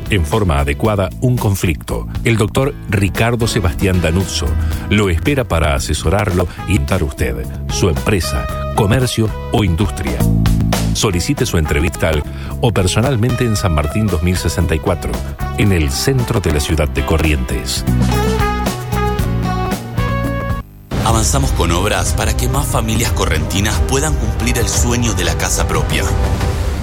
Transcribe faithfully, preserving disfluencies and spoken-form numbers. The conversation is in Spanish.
en forma adecuada un conflicto. El doctor Ricardo Sebastián Danuzzo lo espera para asesorarlo y dar usted, su empresa, comercio o industria. Solicite su entrevista al o personalmente en San Martín dos mil sesenta y cuatro, en el centro de la ciudad de Corrientes. Avanzamos con obras para que más familias correntinas puedan cumplir el sueño de la casa propia.